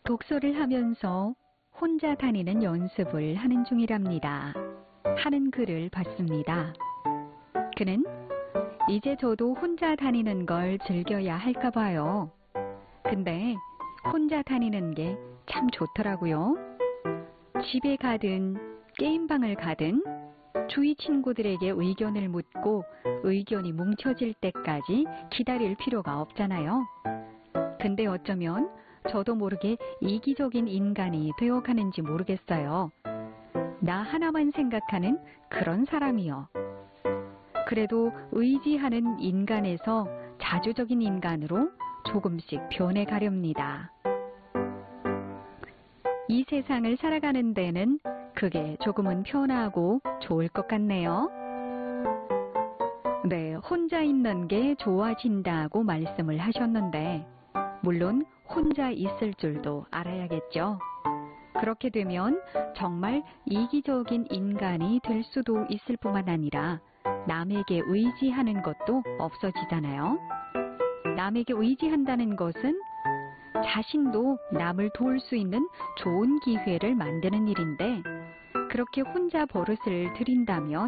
독서를 하면서 혼자 다니는 연습을 하는 중이랍니다. 하는 글을 봤습니다. 그는 이제 저도 혼자 다니는 걸 즐겨야 할까 봐요. 근데 혼자 다니는 게 참 좋더라고요. 집에 가든 게임방을 가든 주위 친구들에게 의견을 묻고 의견이 뭉쳐질 때까지 기다릴 필요가 없잖아요. 근데 어쩌면 저도 모르게 이기적인 인간이 되어가는지 모르겠어요. 나 하나만 생각하는 그런 사람이요. 그래도 의지하는 인간에서 자주적인 인간으로 조금씩 변해가렵니다. 이 세상을 살아가는 데는 그게 조금은 편하고 좋을 것 같네요. 네, 혼자 있는 게 좋아진다고 말씀을 하셨는데 물론 혼자 있을 줄도 알아야겠죠. 그렇게 되면 정말 이기적인 인간이 될 수도 있을 뿐만 아니라 남에게 의지하는 것도 없어지잖아요. 남에게 의지한다는 것은 자신도 남을 도울 수 있는 좋은 기회를 만드는 일인데 그렇게 혼자 버릇을 들인다면